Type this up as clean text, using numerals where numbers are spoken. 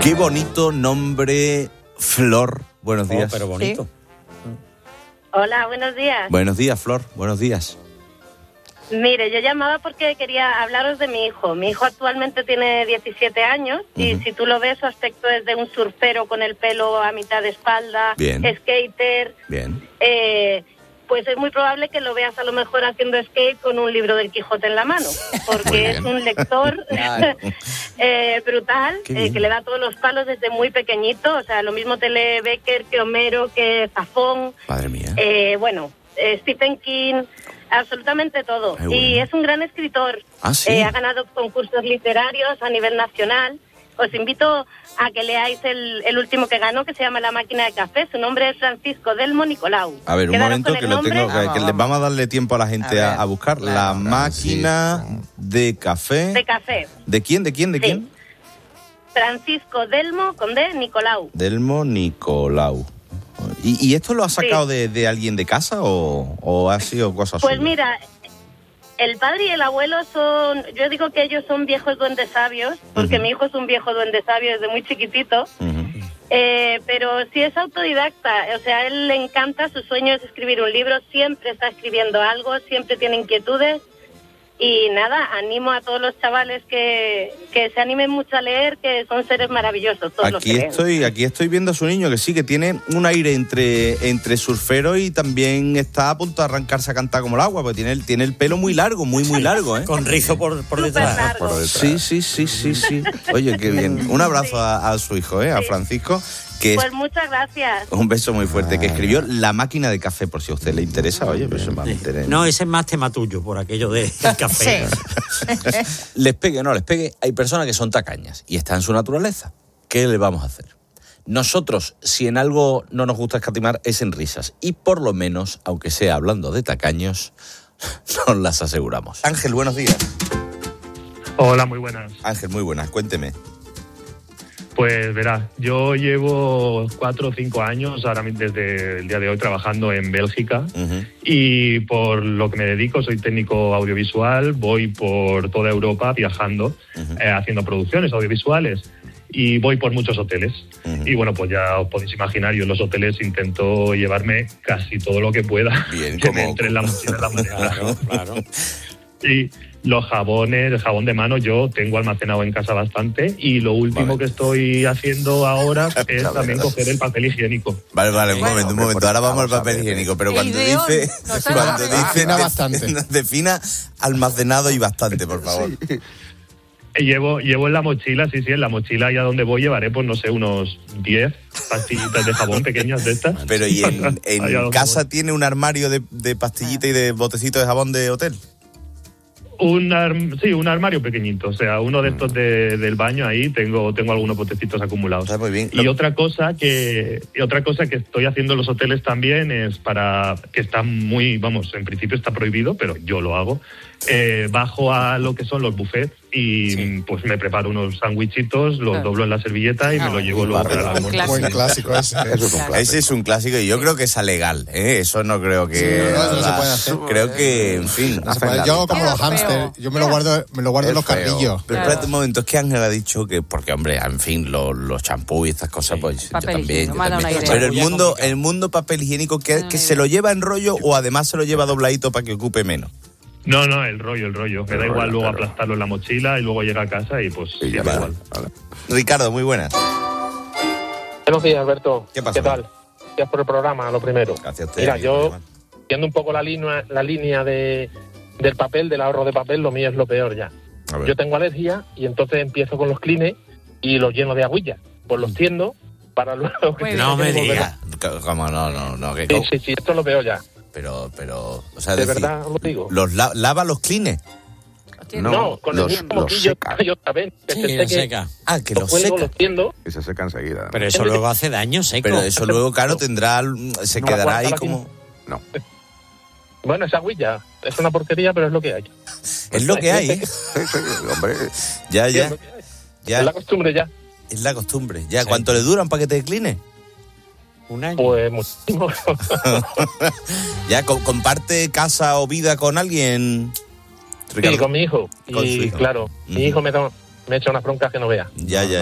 Qué bonito nombre, Flor. Buenos días. Pero bonito. Sí. Hola, buenos días. Buenos días, Flor. Buenos días. Mire, yo llamaba porque quería hablaros de mi hijo. Mi hijo actualmente tiene 17 años y si tú lo ves, su aspecto es de un surfero con el pelo a mitad de espalda, Bien. Skater. Bien. Pues es muy probable que lo veas a lo mejor haciendo skate con un libro del Quijote en la mano, porque es un lector brutal, que le da todos los palos desde muy pequeñito. O sea, lo mismo te lee Becker que Homero, que Zafón. Madre mía. Stephen King, absolutamente todo. Bueno. Y es un gran escritor. Ah, ¿sí? Ha ganado concursos literarios a nivel nacional. Os invito a que leáis el último que ganó, que se llama La máquina de café. Su nombre es Francisco Delmo Nicolau. A ver, un Quedaros momento con que el lo nombre. tengo, que le vamos a darle tiempo a la gente a buscar. La máquina de café. De café. ¿De quién? ¿De quién? ¿De Sí. quién? Francisco Delmo, con D, Nicolau. Delmo Nicolau. ¿Y esto lo ha sacado de alguien de casa o ha sido cosas Pues suyas? mira, el padre y el abuelo son, yo digo que ellos son viejos duendes sabios, porque mi hijo es un viejo duende sabio desde muy chiquitito, pero sí es autodidacta. O sea, a él le encanta, su sueño es escribir un libro, siempre está escribiendo algo, siempre tiene inquietudes. Y nada, animo a todos los chavales que se animen mucho a leer, que son seres maravillosos todos los que leen. Aquí estoy viendo a su niño, que sí, que tiene un aire entre surfero y también está a punto de arrancarse a cantar como el agua, porque tiene el pelo muy largo, muy largo, ¿eh? Con rizo por detrás. Largo. Por detrás. Sí. Oye, qué bien. Un abrazo a su hijo, a Francisco, que Pues es muchas gracias. un beso muy fuerte, que escribió La máquina de café, por si a usted le interesa. Oye, pues eso me interesa. No, ese es más tema tuyo, por aquello del café. Les pegue, hay personas que son tacañas y está en su naturaleza. ¿Qué le vamos a hacer? Nosotros, si en algo no nos gusta escatimar, es en risas. Y por lo menos, aunque sea hablando de tacaños, nos las aseguramos. Ángel, buenos días. Hola, muy buenas. Ángel, muy buenas, cuénteme. Pues verás, yo llevo 4 o 5 años ahora desde el día de hoy trabajando en Bélgica y por lo que me dedico soy técnico audiovisual, voy por toda Europa viajando, haciendo producciones audiovisuales y voy por muchos hoteles. Y bueno, pues ya os podéis imaginar, yo en los hoteles intento llevarme casi todo lo que pueda. Bien, que me entre en la mochila de la manera. Claro. Y los jabones, el jabón de mano, yo tengo almacenado en casa bastante y lo último que estoy haciendo ahora es también coger el papel higiénico. Vale, un momento. Ahora vamos al papel higiénico, pero cuando dice defina almacenado y bastante, por favor. Sí. Llevo en la mochila, en la mochila y a donde voy llevaré, pues no sé, unos 10 pastillitas de jabón pequeñas de estas. Pero ¿y en casa tiene un armario de pastillitas y de botecitos de jabón de hotel? Un armario pequeñito, o sea, uno de estos del baño ahí, tengo algunos botecitos acumulados. Está muy bien. Y otra cosa que estoy haciendo en los hoteles también es que está muy, en principio está prohibido, pero yo lo hago. Bajo a lo que son los buffets y pues me preparo unos sándwichitos, los doblo en la servilleta y me lo llevo luego para el almuerzo. Buen clásico ese. Ese es un clásico y yo creo que es legal, ¿eh? Eso no creo que... Sí, no se puede hacer. Creo que, en fin... Yo hago como los hámster, yo me lo guardo en los carrillos. Pero espérate un momento, es que Ángel ha dicho que... Porque, hombre, en fin, los champús y estas cosas, pues yo también. Pero el mundo papel higiénico, que se lo lleva en rollo o además se lo lleva dobladito para que ocupe menos. No, el rollo. Me da igual luego aplastarlo en la mochila y luego llega a casa y pues sí, ya da igual. Vale. Ricardo, muy buenas. Buenos días, Alberto. ¿Qué pasa? ¿Qué tal? Gracias por el programa, lo primero. Gracias a usted. Mira, yo, viendo un poco la línea del papel, del ahorro de papel, lo mío es lo peor ya. Yo tengo alergia y entonces empiezo con los Kleenex y los lleno de agüilla. Pues los tiendo para luego... No me digas. ¿Cómo no? Sí, esto es lo peor ya. Pero, o sea, de verdad lo digo. ¿Lava los Kleenex? No, con el mismo moquillo yo también. Que se seca. Que los seca. Los tiendo. Y se seca enseguida. Pero eso luego hace daño seco. Pero eso luego, claro, se quedará ahí como... No. Bueno, esa agüilla es una porquería, pero es lo que hay. Es lo que hay, ¿eh? Hombre. Ya. Es la costumbre ya. Es la costumbre. Ya, ¿cuánto le dura un paquete de Kleenex? Un año. Pues muchísimo. ¿Ya comparte casa o vida con alguien? Sí, con mi hijo. Con su y hijo. claro, mi hijo me echa unas broncas que no vea. Ya.